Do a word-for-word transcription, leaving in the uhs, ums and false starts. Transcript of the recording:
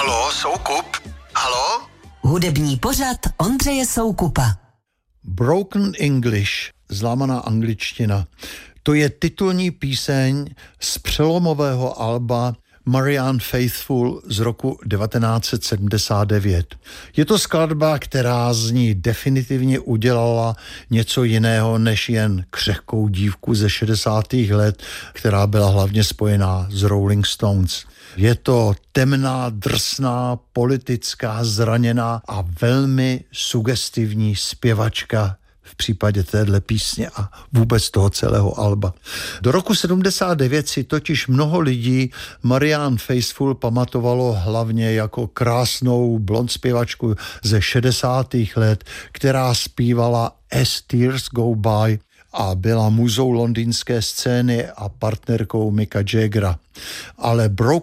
Halo, Soukup? Halo? Hudební pořad Ondřeje Soukupa. Broken English, zlámaná angličtina, to je titulní píseň z přelomového alba Marianne Faithfull z roku devatenáct set sedmdesát devět. Je to skladba, která z ní definitivně udělala něco jiného než jen křehkou dívku ze šedesátých let, která byla hlavně spojená s Rolling Stones. Je to temná, drsná, politická, zraněná a velmi sugestivní zpěvačka v případě téhle písně a vůbec toho celého alba. Do roku sedmdesát devět si totiž mnoho lidí Marianne Faithfull pamatovalo hlavně jako krásnou blond zpěvačku ze šedesátých let, která zpívala As Tears Go By a byla muzou londýnské scény a partnerkou Micka Jaggera. Ale Broken